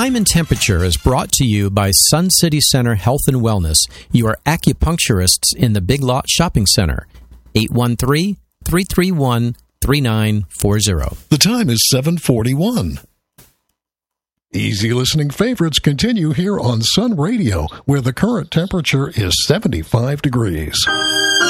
Time and Temperature is brought to you by Sun City Center Health and Wellness, your acupuncturists in the Big Lot Shopping Center. 813-331-3940. The time is 7:41. Easy listening favorites continue here on Sun Radio, where the current temperature is 75 degrees.